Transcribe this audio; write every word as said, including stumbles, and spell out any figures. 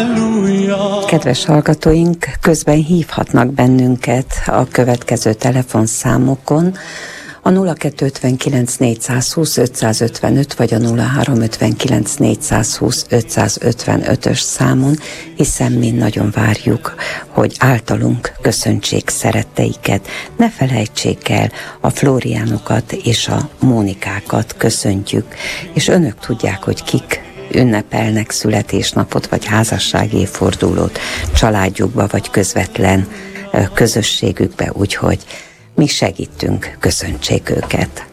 Kedves hallgatóink, közben hívhatnak bennünket a következő telefonszámokon, a nulla kettő ötvenkilenc négyszázhúsz ötszázötvenöt vagy a nulla három ötvenkilenc négyszázhúsz ötszázötvenötös számon, hiszen mi nagyon várjuk, hogy általunk köszöntsék szeretteiket. Ne felejtsék el, a Flóriánokat és a Mónikákat köszöntjük, és önök tudják, hogy kik ünnepelnek születésnapot vagy házassági évfordulót családjukba vagy közvetlen közösségükbe, úgyhogy mi segítünk, köszöntsék őket.